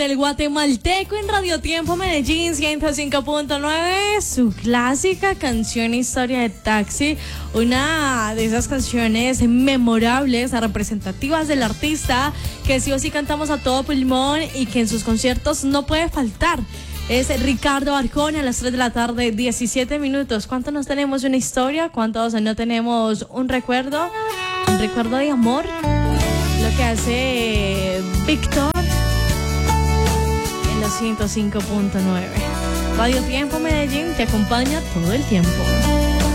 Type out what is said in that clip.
del guatemalteco en Radio Tiempo Medellín 105.9, su clásica canción Historia de Taxi, una de esas canciones memorables, representativas del artista, que sí o sí cantamos a todo pulmón y que en sus conciertos no puede faltar. Es Ricardo Arjona a las 3 de la tarde, 17 minutos. ¿Cuántos nos tenemos una historia? ¿Cuántos no tenemos un recuerdo? Un recuerdo de amor. Lo que hace Víctor en los 105.9. Radio Tiempo Medellín te acompaña todo el tiempo.